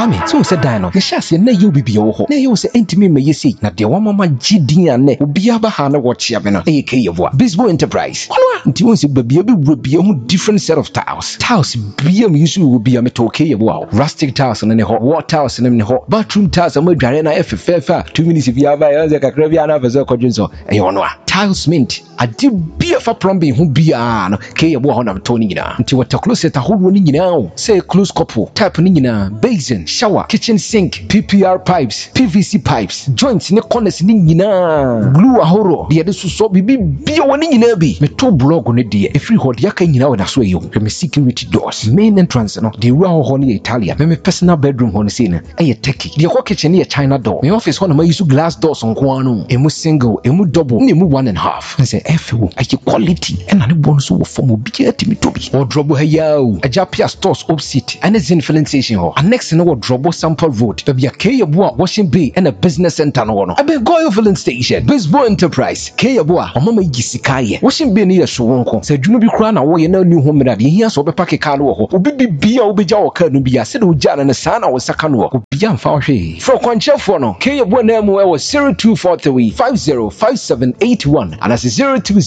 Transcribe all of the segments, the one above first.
Mami, so said Dino, the chassis na you be ho. Na you say intimate me see na de mama GD and Ubiaba Hana watch yabena, aka Bisbo Enterprise. Nti won se babia be different set of tiles. Tiles biam usually will be a metoke wow. Rustic tiles and hot water tiles and hot bathroom tiles and dry na FFF 2 minutes if you have a kakra na fazo kwadwinso e wono tiles mint ade bia fa plumbing ho bia no ke ye bo ho na to ni nyina nti water closet ahodo ni nyina say close couple type ni nyina basin shower kitchen sink PPR pipes PVC pipes joints ne corners ni nyina glue ahoro de suso bibi bia woni nyina bi meto blog ne de every hot yaka nyina we na so eyo me security doors main entrance no de ru ho ne Italia me personal bedroom ho ne say na e Turkey de ko kitchen ne China door me office ho na ma use glass doors on ko anu emu single emu double ne emu 1.5 say FO ake quality and na ne bonus wo form obi atimi to bi wardrobe ha yawo Ajapia stores opposite and Zen filling station ho annex no wardrobe sample road bia Kayabo a washing bay and a business center no no abe go filling station Bisbo Enterprise Kayabo a omama gisikaye washing bay ne yeso wonko say dwuma bi kura na wo ye na new home na de hia so be pack car no ho obi bibia obegya wo car no bia se de ugya na sa na wo saka no obi amfa wo hwe for kwanchefo no Kayabo na mu e 0243 505781 and that's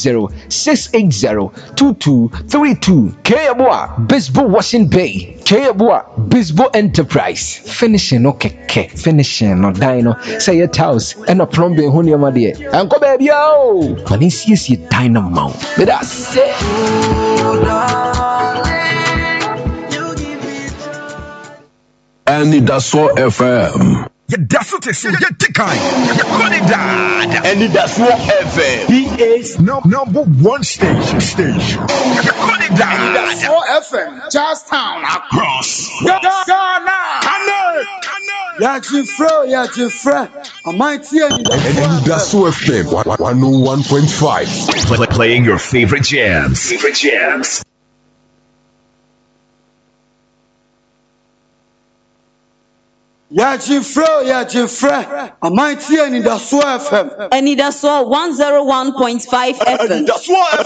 020-680-2232 Kayabo a Bisbo washing bay Kayabo a Bisbo Enterprise finishing no keke finishing no dino say your house and a plumbing ho niam de enko ba bia o mani siesie dynamo but that's it. And that's all FM. That's what they say. You call it that. And that's what FM. He is number one station. You call it that. And that's what FM. Charlestown across. Ghana. Yajifre. I might see And that's what FM. 101.5. Playing your favorite jams. Yajifre. I might see any that's what FM. And that's what 101.5 FM. And that's what